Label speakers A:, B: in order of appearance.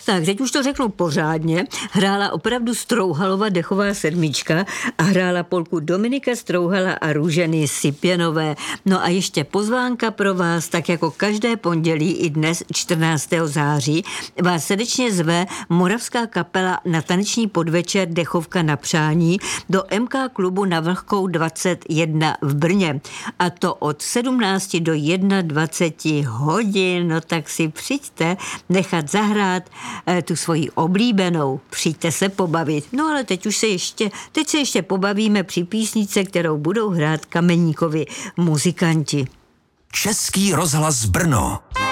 A: Tak, teď už to řeknu pořádně. Hrála opravdu Strouhalova dechová sedmička a hrála polku Dominika Strouhala a Růženy Sipěnové. No a ještě pozvánka pro vás, tak jako každé pondělí i dnes 14. září vás srdečně zve moravská kapela na taneční podvečer Dechovka na přání do MK klubu na Vlhkou 21 v Brně. A to od 17 do 21 hodin. No tak si přijďte nechat zahrát tu svoji oblíbenou. Přijďte se pobavit. No ale teď se ještě pobavíme při písnice, kterou budou hrát Kameníkovi muzikanti.
B: Český rozhlas Brno.